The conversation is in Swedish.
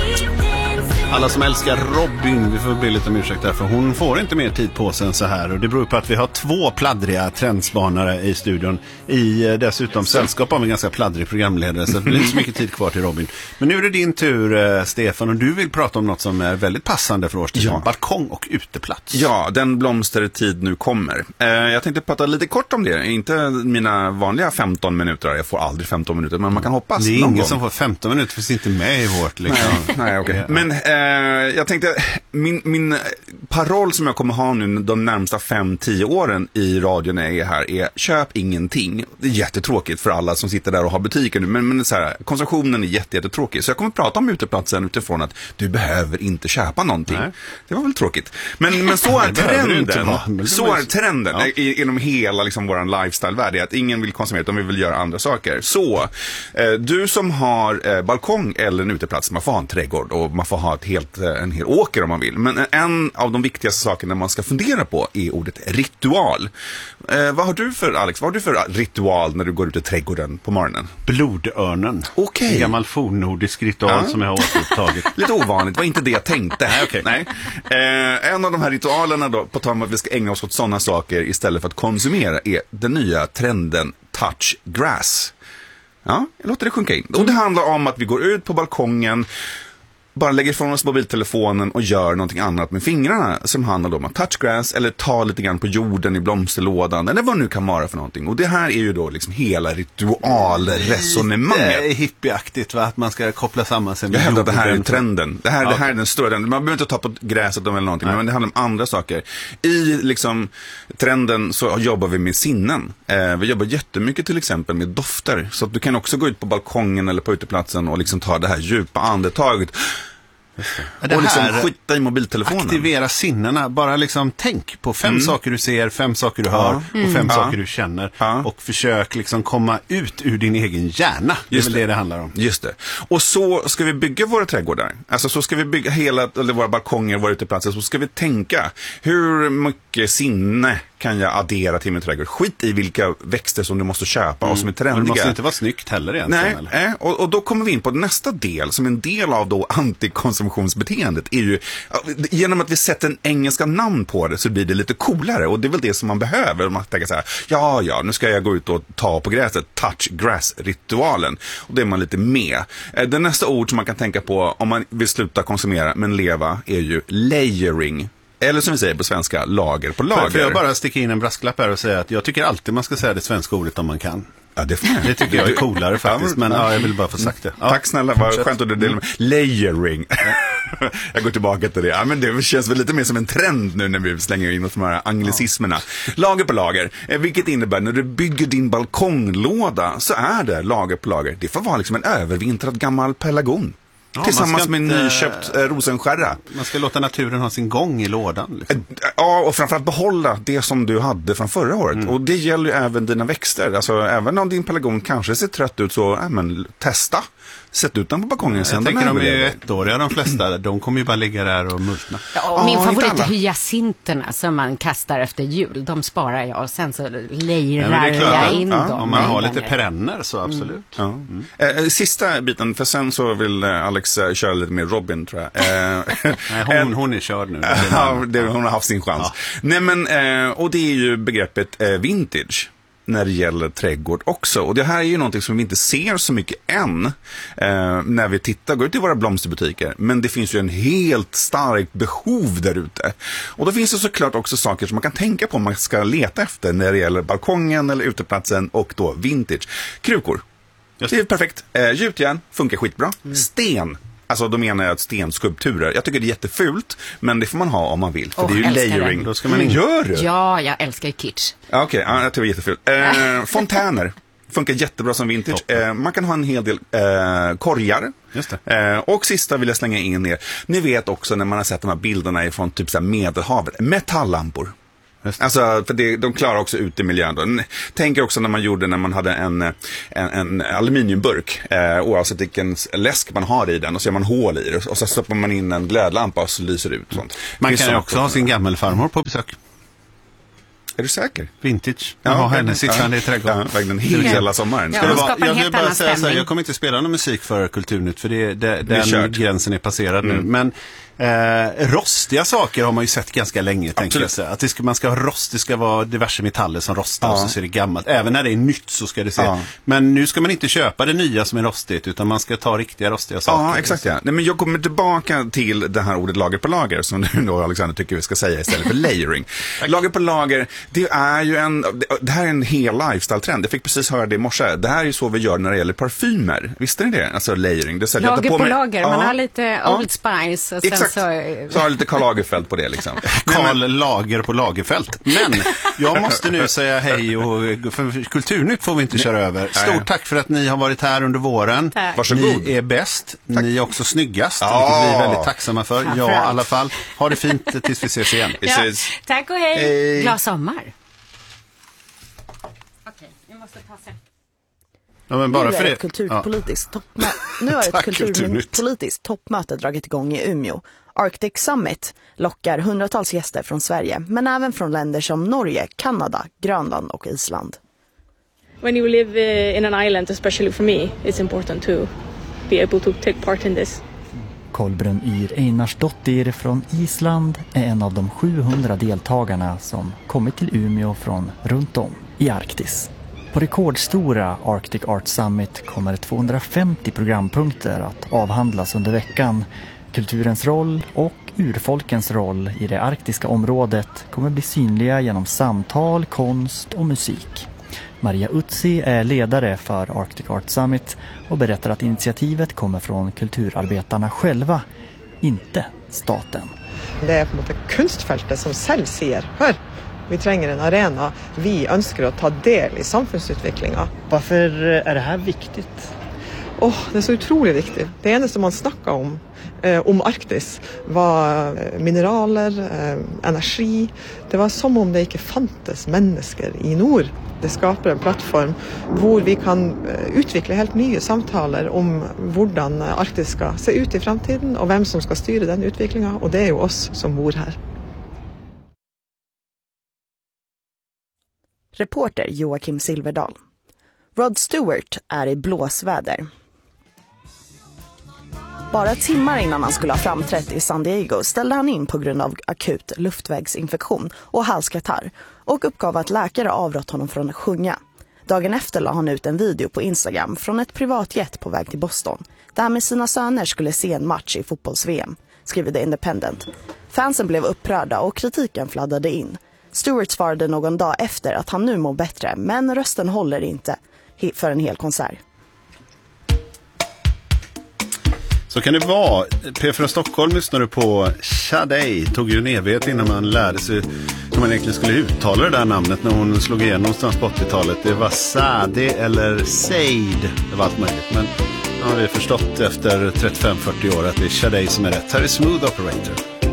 Alla som älskar Robin, vi får be lite om ursäkt där, för hon får inte mer tid på sig än så här. Och det beror på att vi har 2 pladdriga trendspanare i studion, i dessutom sällskap av en ganska pladdrig programledare, så det blir inte så mycket tid kvar till Robin. Men nu är det din tur, Stefan, och du vill prata om något som är väldigt passande för årstiden. Balkong och uteplats. Ja, den blomstertid nu kommer. Jag tänkte prata lite kort om det. Inte mina vanliga 15 minuter. Jag får aldrig 15 minuter, men man kan hoppas. Det är ingen som får 15 minuter, finns inte med i vårt liksom. Nej, okej. Men jag tänkte, min paroll som jag kommer ha nu de närmsta 5-10 åren i radion är köp ingenting. Det är jättetråkigt för alla som sitter där och har butiker nu, men så här, konsumtionen är jättetråkig. Så jag kommer prata om uteplatsen utifrån att du behöver inte köpa någonting. Nej. Det var väl tråkigt. Men så är trenden. Så är trenden inom hela liksom våran lifestyle-värld, är att ingen vill konsumera utan vi vill göra andra saker. Så du som har balkong eller en uteplats, man får ha en trädgård och man får ha en hel åker om man vill. Men en av de viktigaste sakerna man ska fundera på är ordet ritual. Vad har du för ritual när du går ut i trädgården på morgonen? Blodörnen. Okej. En gammal fornnordisk ritual som jag har återupptagit. Lite ovanligt, var inte det jag tänkte. Nej. En av de här ritualerna då, på tal om att vi ska ägna oss åt sådana saker istället för att konsumera, är den nya trenden touch grass. Ja, jag låter det sjunka in. Och det handlar om att vi går ut på balkongen, bara lägger ifrån oss mobiltelefonen och gör någonting annat med fingrarna, som handlar om att touch grass eller ta lite grann på jorden i blomsterlådan eller vad nu kan vara för någonting. Och det här är ju då liksom hela ritualresonemanget. Det är hippieaktigt, va? Att man ska koppla samman sig med jorden. Jag hävdar att det här är trenden. Det här är den stora trenden. Man behöver inte ta på gräset eller någonting, men det handlar om andra saker. I liksom trenden så jobbar vi med sinnen. Vi jobbar jättemycket till exempel med dofter. Så att du kan också gå ut på balkongen eller på uteplatsen och liksom ta det här djupa andetaget. Och liksom skita i mobiltelefonen. Aktivera sinnena. Bara liksom tänk på 5 saker du ser, 5 saker du hör och 5 saker du känner. Och försök liksom komma ut ur din egen hjärna. Det är väl det handlar om. Just det. Och så ska vi bygga våra trädgårdar. Alltså så ska vi bygga eller våra balkonger, våra uteplatser. Så ska vi tänka, hur mycket sinne kan jag addera till min trädgård? Skit i vilka växter som du måste köpa och som är trendiga. Men det måste inte vara snyggt heller egentligen. Nej, och då kommer vi in på nästa del, som en del av då antikonsumtionsbeteendet, är ju, genom att vi sätter en engelska namn på det så blir det lite coolare, och det är väl det som man behöver. Man tänker så här, ja, nu ska jag gå ut och ta på gräset, touch grass-ritualen, och det är man lite med. Det nästa ord som man kan tänka på om man vill sluta konsumera men leva är ju layering. Eller som vi säger på svenska, lager på lager. Får jag bara sticka in en brasklapp här och säga att jag tycker alltid man ska säga det svenska ordet om man kan. Ja, det får man. Det tycker jag är coolare faktiskt, men jag vill bara få sagt det. Tack snälla, vad skönt att du delar med. Layering. Jag går tillbaka till det. Ja, men det känns väl lite mer som en trend nu när vi slänger in de här anglicismerna. Lager på lager, vilket innebär när du bygger din balkonglåda så är det lager på lager. Det får vara liksom en övervintrad gammal pelargon. Ja, tillsammans med en nyköpt rosenskärra. Man ska låta naturen ha sin gång i lådan. Liksom. Ja, och framförallt behålla det som du hade från förra året. Och det gäller ju även dina växter. Alltså, även om din pelargon kanske ser trött ut, så testa. Sätt ut den på balkongen. Jag tänker de är ju ettåriga, de flesta. De kommer ju bara ligga där och multna. Ja, och min favorit är hyacinterna som man kastar efter jul. De sparar jag och sen så lejer jag in dem. Om man har lite perenner så absolut. Sista biten, för sen så vill Alex köra lite mer Robin, tror jag. Nej, hon är körd nu. Hon har haft sin chans. Nej, men, och det är ju begreppet vintage när det gäller trädgård också. Och det här är ju någonting som vi inte ser så mycket än när vi går ut i våra blomsterbutiker. Men det finns ju en helt starkt behov där ute. Och då finns det såklart också saker som man kan tänka på om man ska leta efter när det gäller balkongen eller uteplatsen, och då vintage. Krukor. Det är perfekt. Gjutjärn funkar skitbra. Sten. Alltså då menar jag att stenskulpturer. Jag tycker det är jättefult, men det får man ha om man vill. För det är ju layering. Då ska man Gör det? Ja, jag älskar ju kitsch. Okej, jag tycker det är jättefult. Fontäner. Funkar jättebra som vintage. Man kan ha en hel del korgar. Just det. Och sista vill jag slänga in er. Ni vet också när man har sett de här bilderna från typ så här Medelhavet. Metalllampor. Alltså, för de klarar också ut i miljön då. Tänker också när man hade en aluminiumburk, oavsett vilken läsk man har i den, och så gör man hål i det och så stoppar man in en glödlampa och så lyser det ut sånt. Man kan ju också ha sin gammelfarmor på besök. Är du säker? Vintage. Ja, henne sitter i trädgården. Ja, verkligen hela sommaren. Ja, jag vill bara säga så här, jag kommer inte spela någon musik för Kulturnytt, för den gränsen är passerad nu. Men rostiga saker har man ju sett ganska länge, tänker jag. Att man ska ha rost, det ska vara diverse metaller som rostar och så ser det gammalt. Även när det är nytt så ska det se. Men nu ska man inte köpa det nya som är rostigt, utan man ska ta riktiga rostiga saker. Ja, exakt. Ja. Nej, men jag kommer tillbaka till det här ordet lager på lager, som du då, Alexander, tycker vi ska säga istället för layering. Lager på lager, det är ju det här är en hel lifestyle-trend. Jag fick precis höra det i morse. Det här är ju så vi gör när det gäller parfymer. Visste ni det? Alltså layering. Det är lager på lager. Man har lite Old Spice. Och sen så har jag lite Karl Lagerfeld på det liksom. Karl Lager på Lagerfeld. Men jag måste nu säga hej, och för Kulturnytt får vi inte köra över. Stort tack för att ni har varit här under våren. Tack. Varsågod. Ni är bäst. Tack. Ni är också snyggast. Vilket vi är väldigt tacksamma för. Ja, i alla fall. Ha det fint tills vi ses igen. Tack och hej. Glad sommar. Okej, vi måste ta sen. Ja, men bara för det. Nu har ett kulturpolitiskt toppmöte dragit igång i Umeå. Arctic Summit lockar hundratals gäster från Sverige, men även från länder som Norge, Kanada, Grönland och Island. When you live in an island, especially for me, it's important to be able to take part in this. Kolbrun Yr Einarsdottir från Island är en av de 700 deltagarna som kommit till Umeå från runt om i Arktis. På rekordstora Arctic Art Summit kommer 250 programpunkter att avhandlas under veckan. Kulturens roll och urfolkens roll i det arktiska området kommer bli synliga genom samtal, konst och musik. Maria Utsi är ledare för Arctic Art Summit och berättar att initiativet kommer från kulturarbetarna själva, inte staten. Det är på något kunstfältet som själv säger, hör, vi tränger en arena, vi önskar att ta del i samhällsutvecklingen. Varför är det här viktigt? Det är så otroligt viktigt. Det enda som man snackar om Arktis var mineraler, energi. Det var som om det inte fanns människor i nord. Det skapar en plattform hvor vi kan utveckla helt nya samtaler om hur Arktis ska se ut i framtiden och vem som ska styra den utvecklingen. Och det är ju oss som bor här. Reporter Joakim Silverdal. Rod Stewart är i blåsväder. Bara timmar innan han skulle ha framträtt i San Diego ställde han in på grund av akut luftvägsinfektion och halskatarr och uppgav att läkare avrått honom från att sjunga. Dagen efter la han ut en video på Instagram från ett privatjet på väg till Boston där han med sina söner skulle se en match i fotbolls-VM, skriver The Independent. Fansen blev upprörda och kritiken fladdade in. Stewart svarade någon dag efter att han nu mår bättre, men rösten håller inte för en hel konsert. Så kan det vara. P4 Stockholm lyssnade på Sade. Tog ju en evighet innan man lärde sig hur man egentligen skulle uttala det där namnet när hon slog igenom någonstans på 80-talet. Det var Sade eller Seid. Det var allt möjligt. Men nu har vi förstått efter 35-40 år att det är Sade som är rätt. Här är Smooth Operator.